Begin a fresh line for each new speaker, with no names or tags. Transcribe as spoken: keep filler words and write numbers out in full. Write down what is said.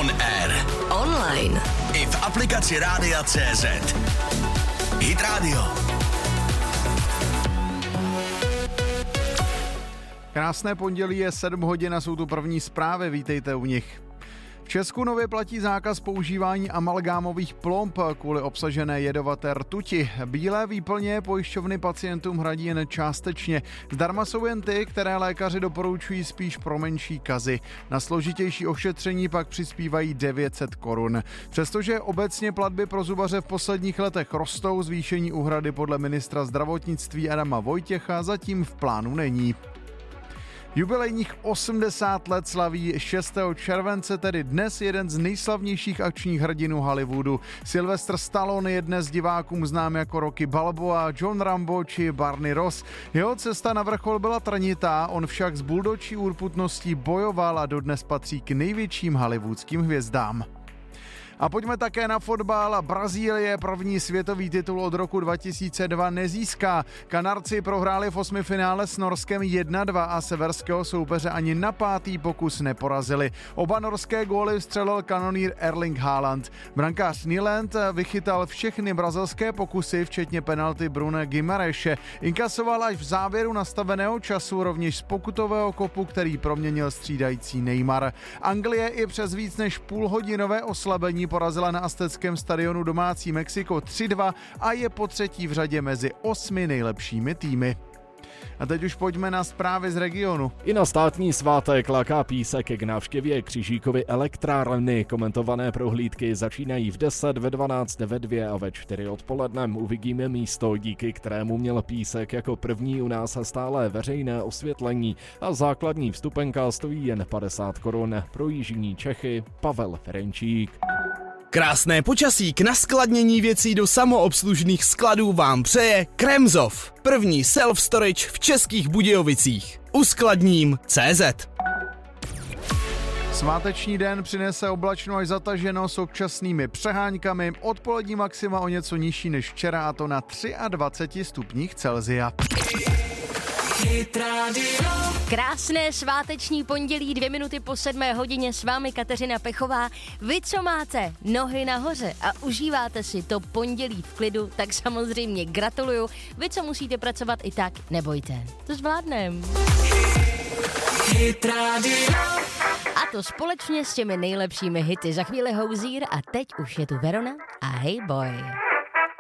On air.
Online.
I v aplikaci Rádia C Z. Hit Radio.
Krásné pondělí, je sedm hodin a jsou tu první zprávy, vítejte u nich. V Česku nově platí zákaz používání amalgámových plomb kvůli obsažené jedovaté rtuti. Bílé výplně pojišťovny pacientům hradí jen částečně. Zdarma jsou jen ty, které lékaři doporučují spíš pro menší kazy. Na složitější ošetření pak přispívají devět set korun. Přestože obecně platby pro zubaře v posledních letech rostou, zvýšení úhrady podle ministra zdravotnictví Adama Vojtěcha zatím v plánu není. Jubilejních osmdesát let slaví šestého července, tedy dnes jeden z nejslavnějších akčních hrdinů Hollywoodu. Sylvester Stallone je dnes divákům znám jako Rocky Balboa, John Rambo či Barney Ross. Jeho cesta na vrchol byla trnitá, on však s buldočí urputností bojoval a dodnes patří k největším hollywoodským hvězdám. A pojďme také na fotbal. Brazílie první světový titul od roku dva tisíce dva nezíská. Kanarci prohráli v osmifinále s Norskem jedna dva a severského soupeře ani na pátý pokus neporazili. Oba norské góly vstřelil kanonýr Erling Haaland. Brankář Nyland vychytal všechny brazilské pokusy, včetně penalty Bruna Guimareše. Inkasoval až v závěru nastaveného času, rovněž z pokutového kopu, který proměnil střídající Neymar. Anglie i přes víc než půlhodinové oslabení porazila na azteckém stadionu domácí Mexiko tři dva a je po třetí v řadě mezi osmi nejlepšími týmy. A teď už pojďme na zprávy z regionu.
I na státní svátek láká písek k návštěvě Křižíkovy elektrárny. Komentované prohlídky začínají v deset, ve dvanáct, ve dvě a ve čtyři odpolednem. Uvidíme místo, díky kterému měl písek jako první u nás stále veřejné osvětlení a základní vstupenka stojí jen padesát korun. Pro jižní Čechy Pavel Ferenčík.
Krásné počasí k naskladnění věcí do samoobslužných skladů vám přeje Kremzov, první self-storage v Českých Budějovicích. Uskladním tečka cé zet.
Sváteční den přinese oblačno až zataženo s občasnými přeháňkami. Odpolední maxima o něco nižší než včera, a to na dvacet tři stupních Celsia.
Krásné sváteční pondělí, dvě minuty po sedmé hodině, s vámi Kateřina Pechová. Vy, co máte nohy nahoře a užíváte si to pondělí v klidu, tak samozřejmě gratuluju. Vy, co musíte pracovat i tak, nebojte, to zvládnem. A to společně s těmi nejlepšími hity. Za chvíli Hozier a teď už je tu Verona a Hey Boy.